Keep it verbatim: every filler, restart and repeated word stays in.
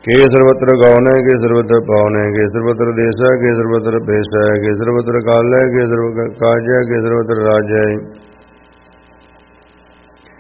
के सर्वत्र गौन है, के सर्वत्र पावन है, के सर्वत्र देश है, के सर्वत्र पेश है, के सर्वत्र काल है, के सर्व काज है, के सर्वत्र राज है।